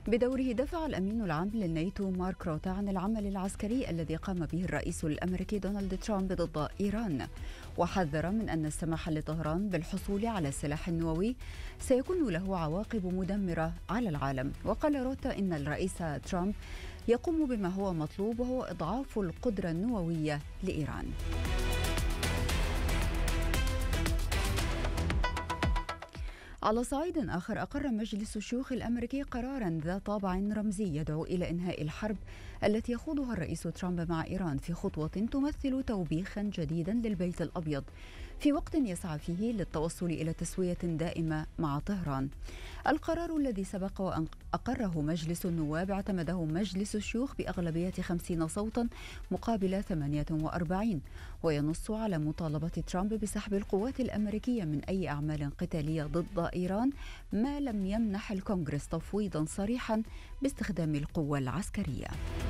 بدوره دفع الأمين العام للناتو مارك روتا عن العمل العسكري الذي قام به الرئيس الأمريكي دونالد ترامب ضد إيران، وحذر من أن السماح لطهران بالحصول على السلاح النووي سيكون له عواقب مدمرة على العالم. وقال روتا إن الرئيس ترامب يقوم بما هو مطلوب، وهو إضعاف القدرة النووية لإيران. على صعيد آخر، أقر مجلس الشيوخ الأمريكي قراراً ذا طابع رمزي يدعو إلى إنهاء الحرب التي يخوضها الرئيس ترامب مع إيران، في خطوة تمثل توبيخاً جديداً للبيت الأبيض في وقت يسعى فيه للتوصل إلى تسوية دائمة مع طهران. القرار الذي سبق وأن أقره مجلس النواب اعتمده مجلس الشيوخ بأغلبية 50 صوتاً مقابل 48، وينص على مطالبة ترامب بسحب القوات الأمريكية من أي أعمال قتالية ضد إيران ما لم يمنح الكونغرس تفويضاً صريحاً باستخدام القوة العسكرية.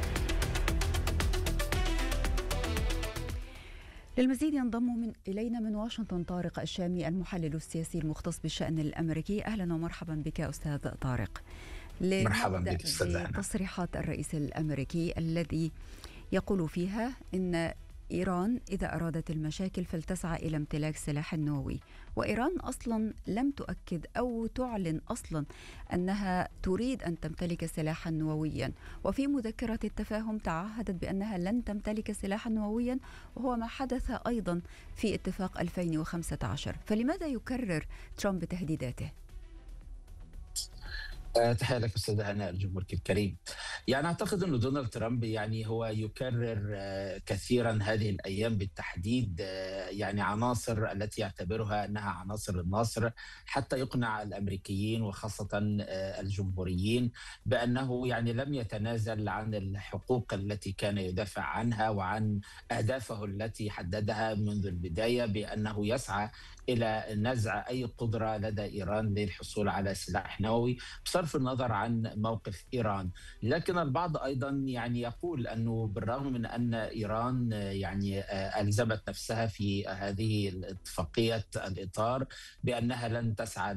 للمزيد ينضم إلينا من واشنطن طارق الشامي، المحلل السياسي المختص بالشأن الأمريكي. أهلا ومرحبا بك أستاذ طارق. مرحبا بك أستاذ هنا. تصريحات الرئيس الأمريكي الذي يقول فيها إن إيران إذا أرادت المشاكل فلتسعى إلى امتلاك سلاح نووي، وإيران أصلا لم تؤكد أو تعلن أصلا أنها تريد أن تمتلك سلاحا نوويا، وفي مذكرة التفاهم تعهدت بأنها لن تمتلك سلاحا نوويا، وهو ما حدث أيضا في اتفاق 2015. فلماذا يكرر ترامب تهديداته؟ تحية لك أستاذ هناء الجمهور الكريم. يعني أعتقد أن دونالد ترامب يعني هو يكرر كثيرا هذه الأيام بالتحديد يعني عناصر التي يعتبرها أنها عناصر النصر، حتى يقنع الأمريكيين وخاصة الجمهوريين بأنه يعني لم يتنازل عن الحقوق التي كان يدافع عنها وعن أهدافه التي حددها منذ البداية، بأنه يسعى إلى نزع أي قدرة لدى إيران للحصول على سلاح نووي بصرف النظر عن موقف إيران. لكن البعض أيضا يعني يقول أنه بالرغم من أن إيران يعني ألزمت نفسها في هذه الاتفاقية الإطار بأنها لن تسعى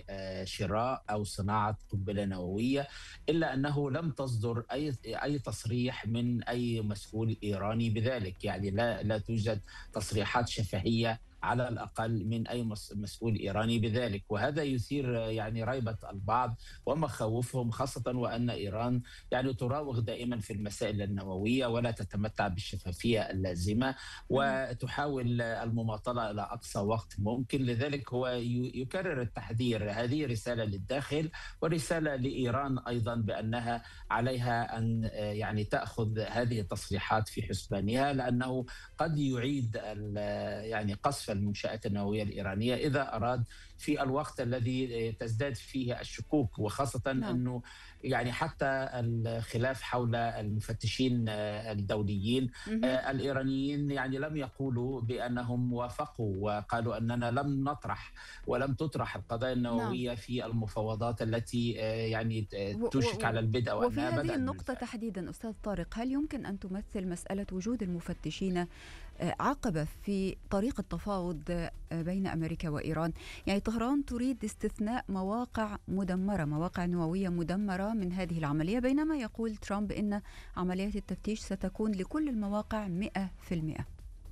لشراء أو صناعة قنبلة نووية، إلا أنه لم تصدر أي تصريح من أي مسؤول إيراني بذلك. يعني لا توجد تصريحات شفهية على الأقل من أي مسؤول إيراني بذلك، وهذا يثير يعني ريبة البعض ومخاوفهم، خاصة وأن إيران يعني تراوغ دائما في المسائل النووية ولا تتمتع بالشفافية اللازمة، وتحاول المماطلة إلى أقصى وقت ممكن. لذلك هو يكرر التحذير. هذه رسالة للداخل ورسالة لإيران أيضا بأنها عليها أن يعني تأخذ هذه التصريحات في حسبانها، لأنه قد يعيد يعني قصف المنشآت النووية الإيرانية إذا أراد في الوقت الذي تزداد فيه الشكوك، وخاصة أنه يعني حتى الخلاف حول المفتشين الدوليين الإيرانيين يعني لم يقولوا بأنهم وافقوا، وقالوا أننا لم نطرح ولم تطرح القضايا النووية في المفاوضات التي يعني توشك على البدء وفي هذه النقطة تحديدا أستاذ طارق، هل يمكن أن تمثل مسألة وجود المفتشين عقبة في طريق التفاوض بين أمريكا وإيران؟ يعني طهران تريد استثناء مواقع مدمرة، مواقع نووية مدمرة من هذه العملية، بينما يقول ترامب إن عمليات التفتيش ستكون لكل المواقع 100%.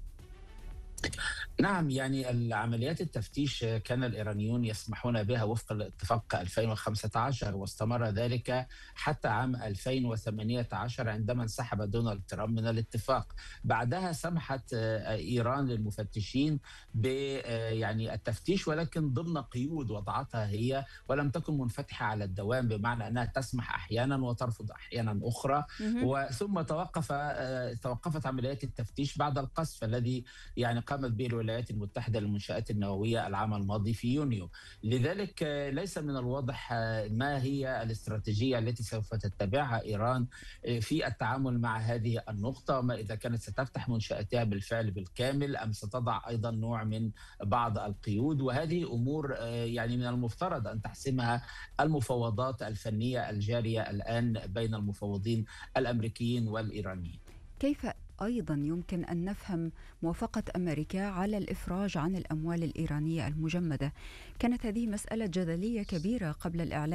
نعم، يعني العمليات التفتيش كان الإيرانيون يسمحون بها وفق الاتفاق 2015، واستمر ذلك حتى عام 2018 عندما انسحب دونالد ترامب من الاتفاق. بعدها سمحت إيران للمفتشين ب يعني التفتيش، ولكن ضمن قيود وضعتها هي، ولم تكن منفتحة على الدوام، بمعنى أنها تسمح أحيانا وترفض أحيانا أخرى. وثم توقفت عمليات التفتيش بعد القصف الذي يعني قامت به الولايات المتحدة للمنشآت النووية العام الماضي في يونيو. لذلك ليس من الواضح ما هي الاستراتيجية التي سوف تتبعها إيران في التعامل مع هذه النقطة، وما إذا كانت ستفتح منشآتها بالفعل بالكامل أم ستضع أيضا نوع من بعض القيود. وهذه أمور يعني من المفترض أن تحسمها المفاوضات الفنية الجارية الآن بين المفاوضين الأمريكيين والإيرانيين. كيف أيضا يمكن أن نفهم موافقة أمريكا على الإفراج عن الأموال الإيرانية المجمدة؟ كانت هذه مسألة جدلية كبيرة قبل الإعلان